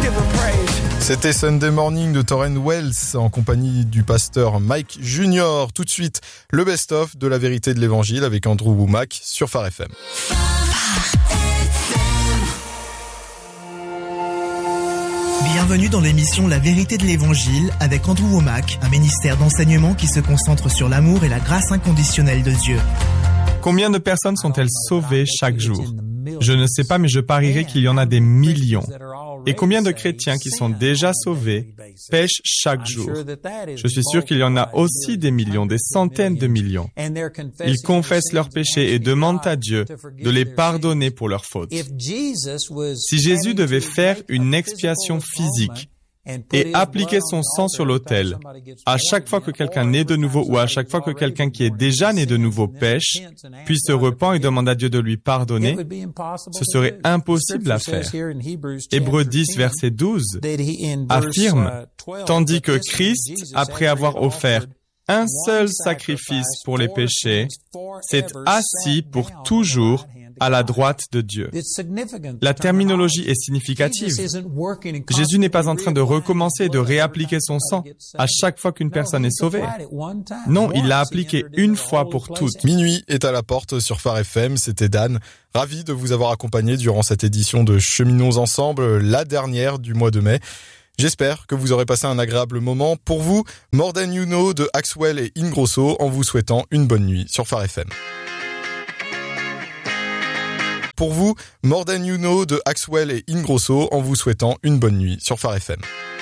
give him praise. C'était Sunday Morning de Tauren Wells en compagnie du pasteur Mike Junior. Tout de suite, le best-of de la vérité de l'évangile avec Andrew Wommack sur Phare FM. Bienvenue dans l'émission La vérité de l'évangile avec Andrew Wommack, un ministère d'enseignement qui se concentre sur l'amour et la grâce inconditionnelle de Dieu. Combien de personnes sont-elles sauvées chaque jour ? Je ne sais pas, mais je parierais qu'il y en a des millions. Et combien de chrétiens qui sont déjà sauvés pêchent chaque jour ? Je suis sûr qu'il y en a aussi des millions, des centaines de millions. Ils confessent leurs péchés et demandent à Dieu de les pardonner pour leurs fautes. Si Jésus devait faire une expiation physique et appliquer son sang sur l'autel, à chaque fois que quelqu'un naît de nouveau ou à chaque fois que quelqu'un qui est déjà né de nouveau pêche, puis se repent et demande à Dieu de lui pardonner, ce serait impossible à faire. Hébreux 10, verset 12 affirme, tandis que Christ, après avoir offert un seul sacrifice pour les péchés, s'est assis pour toujours à la droite de Dieu. La terminologie est significative. Jésus n'est pas en train de recommencer et de réappliquer son sang à chaque fois qu'une personne est sauvée. Non, il l'a appliqué une fois pour toutes. Minuit est à la porte sur Phare FM, c'était Dan. Ravi de vous avoir accompagné durant cette édition de Cheminons Ensemble, la dernière du mois de mai. J'espère que vous aurez passé un agréable moment. Pour vous, More Than You Know de Axwell et Ingrosso en vous souhaitant une bonne nuit sur Phare FM. Pour vous, More Than You Know de Axwell et Ingrosso en vous souhaitant une bonne nuit sur Phare FM.